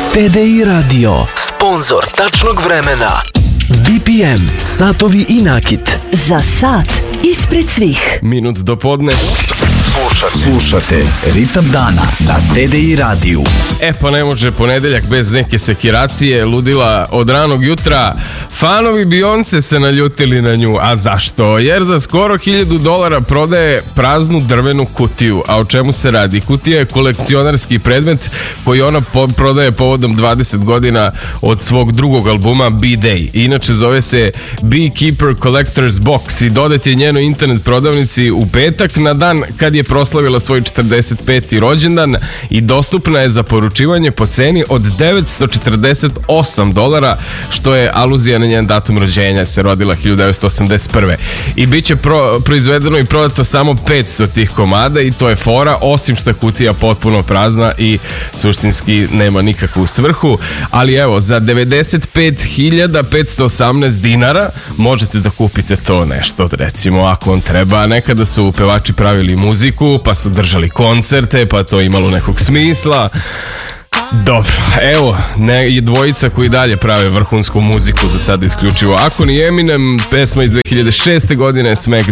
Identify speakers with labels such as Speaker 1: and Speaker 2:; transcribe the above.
Speaker 1: TDI Radio, sponzor tačnog vremena. BPM, satovi i nakit.
Speaker 2: Za sat ispred svih.
Speaker 3: Minut do podne.
Speaker 4: Slušate Ritam dana na TDI radiju.
Speaker 3: Pa ne može ponedeljak bez neke sekiracije, ludila od ranog jutra. Fanovi Beyoncé se naljutili na nju. A zašto? Jer za skoro $1000 prodaje praznu drvenu kutiju. A o čemu se radi? Kutija je kolekcionarski predmet koji ona prodaje povodom 20 godina od svog drugog albuma B-Day. Inače zove se Beekeeper Collector's Box i dodat je njenoj internet prodavnici u petak na dan kad je proslavila svoj 45. rođendan i dostupna je za poručivanje po ceni od $948, što je aluzija na njen datum rođenja, se rodila 1981. I bit će proizvedeno i prodato samo 500 tih komada i to je fora, osim što je kutija potpuno prazna i suštinski nema nikakvu svrhu, ali evo, za $95.518 možete da kupite to nešto, recimo ako vam treba. Nekada su pevači pravili muziku, pa su držali koncerte, pa to imalo nekog smisla. Dobro, evo, dvojica koji dalje prave vrhunsku muziku za sad isključivo. Ako ni Eminem, pesma iz 2006. godine, Smack